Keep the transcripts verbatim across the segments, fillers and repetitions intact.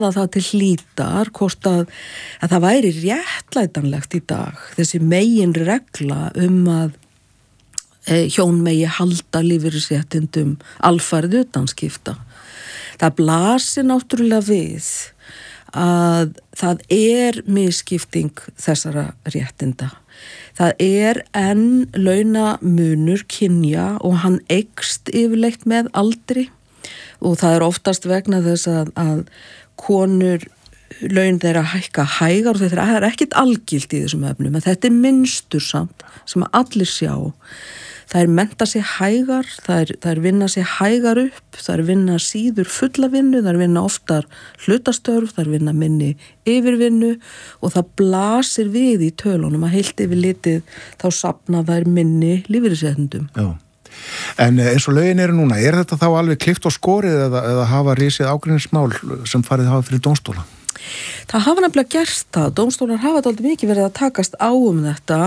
það til hlítar hvort að, að það væri réttlætanlegt í dag, þessi megin regla um að e, hjón megi halda lífeyrisréttindum alfarið utanskipta. Það blasir náttúrulega við að það er misskipting þessara réttinda. Það er enn launamunur kynja og hann eykst yfirleitt með aldri og það er oftast vegna þess að, að konur laun þeirra hækka hægar og þetta er ekkit algilt í þessum efnum, en þetta er minnstur samt sem að allir sjá. Það er mennta sig hægar, það er, það er vinna sig hægar upp, það er vinna síður fulla vinnu, það er vinna oftar hlutastörf, það er vinna minni yfirvinnu og það blasir við í tölunum að heilt yfir litið þá safna það er minni lífeyrisréttindum. Já, en eins og lögin eru núna, er þetta þá alveg klift og skorið eða, eða hafa risið ágreiningsmál sem farið hafa fyrir dómstóla? Það hafa nefnilega gert það, dómstólar hafa dálítið mikið verið að takast á um þetta.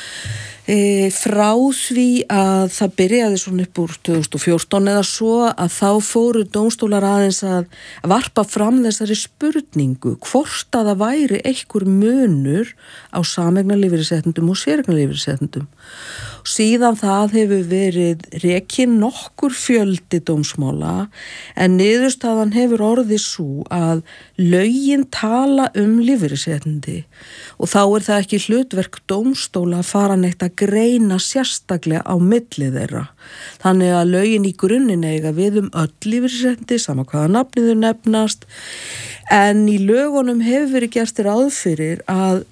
E, frá því að það byrjaði svona upp úr tvö þúsund og fjórtán eða svo að þá fóru dómstólar aðeins að varpa fram þessari spurningu hvort að það væri einhver munur á sameignarlífeyrisréttindum og séreignarlífeyrisréttindum. Síðan það hefur verið rekinn nokkur fjöldi dómsmála en niðurstaðan hefur orðið svo að lögin tala um lífeyrisréttindi og þá er það ekki hlutverk dómstóla að fara neitt að greina sérstaklega á milli þeirra. Þannig að lögin í grunninn eiga við um öll lífeyrisréttindi, sama hvaða nafnið þau nefnast, en í lögunum hefur verið gert ráð fyrir að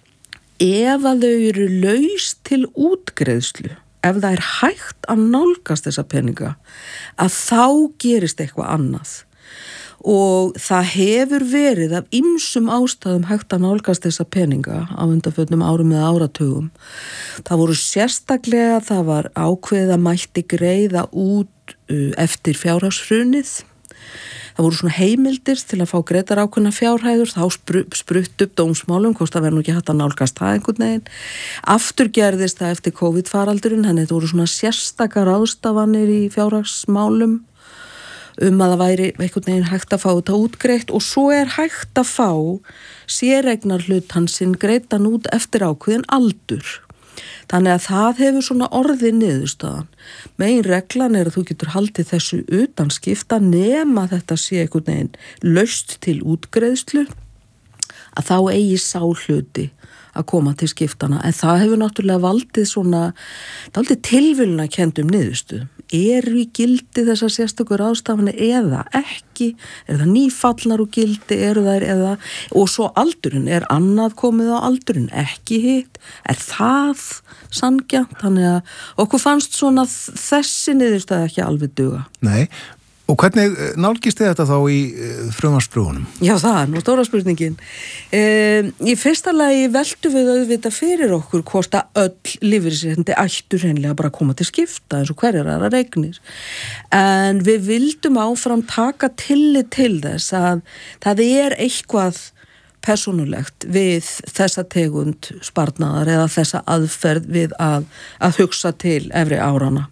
ef að þau eru laus til útgreiðslu, ef það er hægt að nálgast þessa peninga, að þá gerist eitthvað annað. Og það hefur verið af ýmsum ástæðum hægt að nálgast þessa peninga á undanförnum árum eða áratugum. Það voru sérstaklega, það var ákveðið að mætti greiða út eftir fjárhagshrunið. Það voru svona heimildir til að fá greiddar ákveðna fjárhæður, þá spru, sprutt upp dómsmálum, hvort það verður nú ekki hægt að nálgast það einhvern veginn. Aftur gerðist það eftir COVID-faraldurinn, henni þetta voru svona sérstakar ráðstafanir í fjárhagsmálum um að það væri einhvern veginn hægt að fá þetta útgreitt og svo er hægt að fá séreignarhlutansinn greiddan út eftir ákveðin aldur. Þannig að það hefur svona orðið niðurstaðan. Megin reglan er að þú getur haldið þessu utan skipta nema þetta sé einhvern veginn laust til útgreiðslu að þá eigi sá hluti að koma til skiptana. En það hefur náttúrulega valdið svona, dálítið tilviljunarkenndum kendum niðurstöðum. Eru í gildi þessar sérstökur ástafanir eða ekki? Er það nýfallar úr gildi? Eru þær eða? Og svo aldurinn, er annað komið á aldurinn? Ekki hitt? Er það sanngjarnt? Þannig að okkur fannst svona þessi niðurstaða ekki alveg duga. Nei. Og hvernig nálgist þið þetta þá í frumvarpsdrögunum? Já, það er nú stóra spurningin. Um, í fyrsta lagi veltum við auðvitað fyrir okkur hvort að öll lífeyrisréttindi ættu hreinlega bara að koma til skipta eins og hverjar aðrar eignir. En við vildum áfram taka tillit til þess að það er eitthvað persónulegt við þessa tegund sparnaðar eða þessa aðferð við að, að hugsa til efri árana.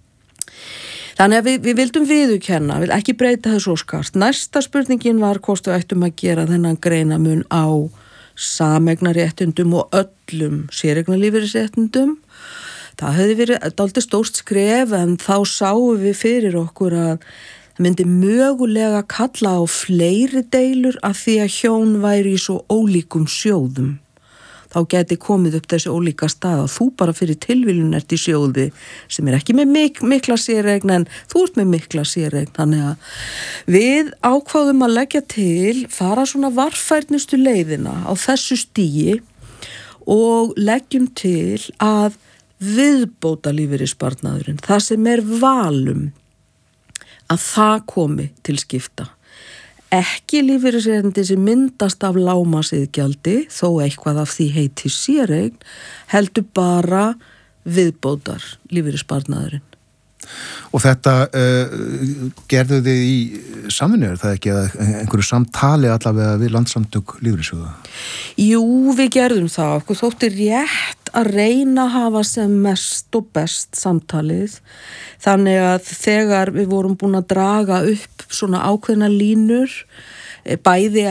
Þannig að við, við vildum viðurkenna, vil ekki breyta þessu óskart. Næsta spurningin var hvort við ættum að gera þennan greinamun á sameignarréttindum og öllum séreignarlífeyrisréttindum. Það hefði verið dálítið stórt skref en þá sáum við fyrir okkur að það myndi mögulega kalla á fleiri deilur af því að hjón væri í svo ólíkum sjóðum. Þá geti komið upp þessi ólíka stað og þú bara fyrir tilviljun ert í sjóði sem er ekki með mik- mikla séreign en þú ert með mikla séreign. Þannig að við ákváðum að leggja til, fara svona varfærnustu leiðina á þessu stigi og leggjum til að viðbóta lífeyrissparnaðurinn, það sem er valum, að það komi til skipta. Ekki lífeyrisréttindi sem myndast af lágmarksiðgjaldi, þó eitthvað af því heiti séreign, heldur bara viðbótar lífeyrissparnaðurinn. Og þetta uh, gerðu þið í samvinnu, er það ekki að einhverju samtali allavega við Landssamtök lífeyrissjóða? Jú, við gerðum það. Okkur þótti rétt að reyna að hafa sem mest og best samtalið. Þannig að þegar við vorum búin að draga upp svona ákveðna línur, bæði